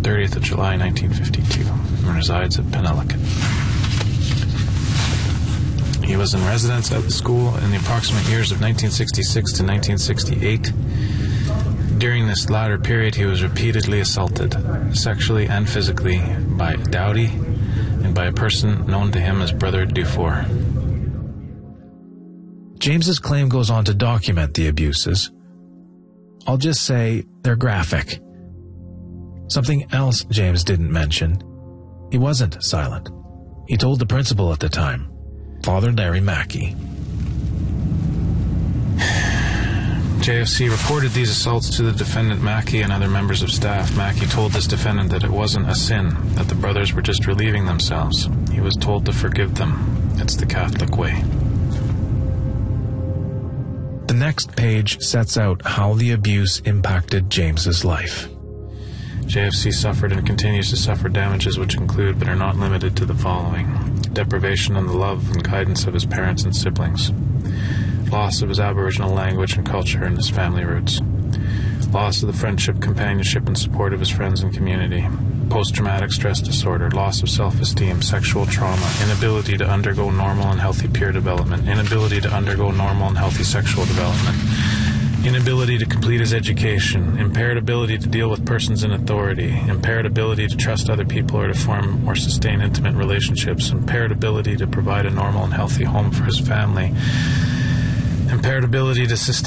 30th of July, 1952, and resides at Penelakut. He was in residence at the school in the approximate years of 1966 to 1968. During this latter period, he was repeatedly assaulted, sexually and physically, by Dowdy and by a person known to him as Brother Dufour. James's claim goes on to document the abuses. I'll just say they're graphic. Something else James didn't mention. He wasn't silent. He told the principal at the time, Father Larry Mackey. JFC reported these assaults to the defendant Mackey and other members of staff. Mackey told this defendant that it wasn't a sin, that the brothers were just relieving themselves. He was told to forgive them. It's the Catholic way. The next page sets out how the abuse impacted James's life. JFC suffered and continues to suffer damages which include but are not limited to the following: deprivation of the love and guidance of his parents and siblings, loss of his Aboriginal language and culture and his family roots, loss of the friendship, companionship, and support of his friends and community, post-traumatic stress disorder, loss of self-esteem, sexual trauma, inability to undergo normal and healthy peer development, inability to undergo normal and healthy sexual development, inability to complete his education, impaired ability to deal with persons in authority, impaired ability to trust other people or to form or sustain intimate relationships, impaired ability to provide a normal and healthy home for his family, impaired ability to sustain